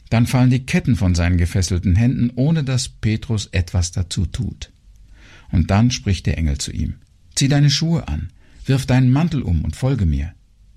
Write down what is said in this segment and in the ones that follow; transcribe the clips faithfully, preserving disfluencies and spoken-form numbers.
Dann fallen die Ketten von seinen gefesselten Händen, ohne dass Petrus etwas dazu tut. Und dann spricht der Engel zu ihm: Zieh deine Schuhe an, wirf deinen Mantel um und folge mir.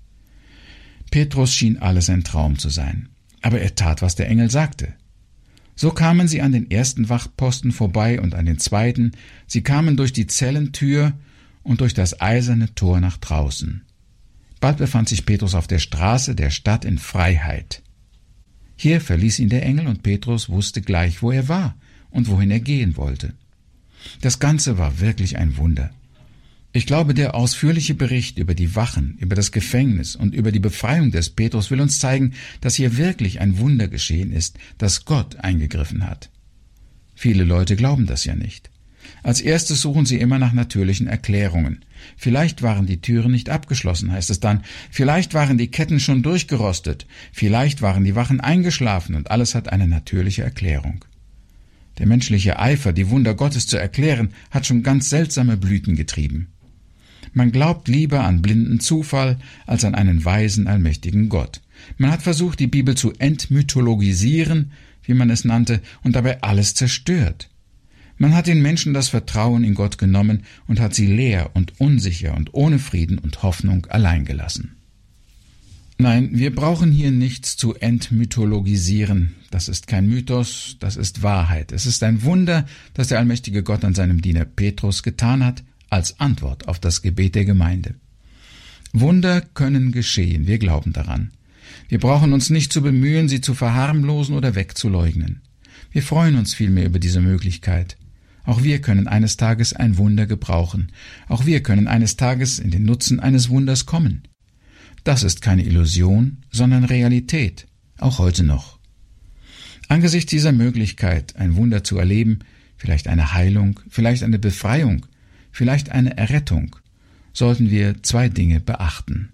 Petrus schien alles ein Traum zu sein, aber er tat, was der Engel sagte. So kamen sie an den ersten Wachposten vorbei und an den zweiten, sie kamen durch die Zellentür und durch das eiserne Tor nach draußen. Bald befand sich Petrus auf der Straße der Stadt in Freiheit. Hier verließ ihn der Engel und Petrus wusste gleich, wo er war und wohin er gehen wollte. Das Ganze war wirklich ein Wunder. Ich glaube, der ausführliche Bericht über die Wachen, über das Gefängnis und über die Befreiung des Petrus will uns zeigen, dass hier wirklich ein Wunder geschehen ist, dass Gott eingegriffen hat. Viele Leute glauben das ja nicht. Als erstes suchen sie immer nach natürlichen Erklärungen. Vielleicht waren die Türen nicht abgeschlossen, heißt es dann. Vielleicht waren die Ketten schon durchgerostet. Vielleicht waren die Wachen eingeschlafen und alles hat eine natürliche Erklärung. Der menschliche Eifer, die Wunder Gottes zu erklären, hat schon ganz seltsame Blüten getrieben. Man glaubt lieber an blinden Zufall als an einen weisen, allmächtigen Gott. Man hat versucht, die Bibel zu entmythologisieren, wie man es nannte, und dabei alles zerstört. Man hat den Menschen das Vertrauen in Gott genommen und hat sie leer und unsicher und ohne Frieden und Hoffnung allein gelassen. Nein, wir brauchen hier nichts zu entmythologisieren. Das ist kein Mythos, das ist Wahrheit. Es ist ein Wunder, das der allmächtige Gott an seinem Diener Petrus getan hat, als Antwort auf das Gebet der Gemeinde. Wunder können geschehen, wir glauben daran. Wir brauchen uns nicht zu bemühen, sie zu verharmlosen oder wegzuleugnen. Wir freuen uns vielmehr über diese Möglichkeit. Auch wir können eines Tages ein Wunder gebrauchen. Auch wir können eines Tages in den Nutzen eines Wunders kommen. Das ist keine Illusion, sondern Realität, auch heute noch. Angesichts dieser Möglichkeit, ein Wunder zu erleben, vielleicht eine Heilung, vielleicht eine Befreiung, vielleicht eine Errettung, sollten wir zwei Dinge beachten.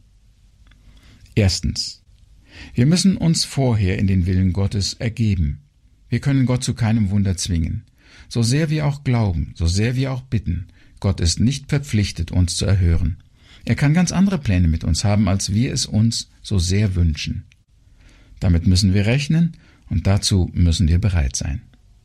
Erstens: Wir müssen uns vorher in den Willen Gottes ergeben. Wir können Gott zu keinem Wunder zwingen. So sehr wir auch glauben, so sehr wir auch bitten, Gott ist nicht verpflichtet, uns zu erhören. Er kann ganz andere Pläne mit uns haben, als wir es uns so sehr wünschen. Damit müssen wir rechnen und dazu müssen wir bereit sein.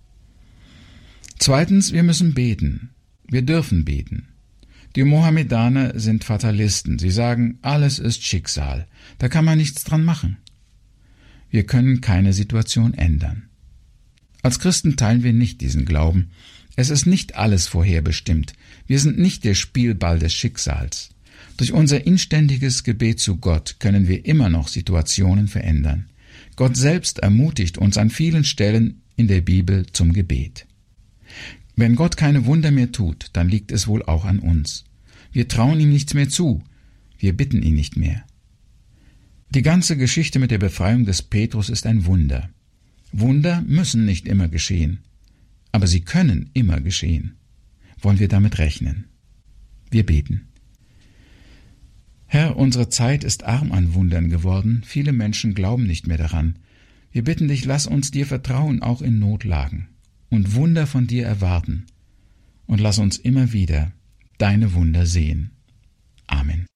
Zweitens, wir müssen beten. Wir dürfen beten. Die Mohammedaner sind Fatalisten. Sie sagen, alles ist Schicksal. Da kann man nichts dran machen. Wir können keine Situation ändern. Als Christen teilen wir nicht diesen Glauben. Es ist nicht alles vorherbestimmt. Wir sind nicht der Spielball des Schicksals. Durch unser inständiges Gebet zu Gott können wir immer noch Situationen verändern. Gott selbst ermutigt uns an vielen Stellen in der Bibel zum Gebet. Wenn Gott keine Wunder mehr tut, dann liegt es wohl auch an uns. Wir trauen ihm nichts mehr zu. Wir bitten ihn nicht mehr. Die ganze Geschichte mit der Befreiung des Petrus ist ein Wunder. Wunder müssen nicht immer geschehen, aber sie können immer geschehen. Wollen wir damit rechnen? Wir beten. Herr, unsere Zeit ist arm an Wundern geworden. Viele Menschen glauben nicht mehr daran. Wir bitten dich, lass uns dir vertrauen, auch in Notlagen, und Wunder von dir erwarten. Und lass uns immer wieder deine Wunder sehen. Amen.